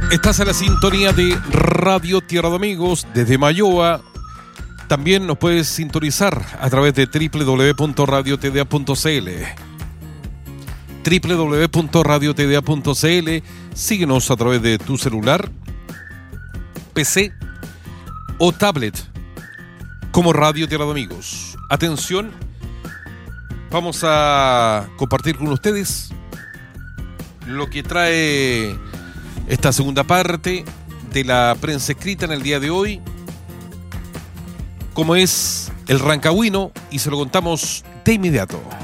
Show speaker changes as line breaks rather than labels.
Estás en la sintonía de Radio Tierra de Amigos desde Mayoa. También nos puedes sintonizar a través de www.radiotda.cl. www.radiotda.cl. Síguenos a través de tu celular, PC o tablet como Radio Tierra de Amigos. Atención, vamos a compartir con ustedes lo que trae esta segunda parte de la prensa escrita en el día de hoy, como es el Rancagüino, y se lo contamos de inmediato.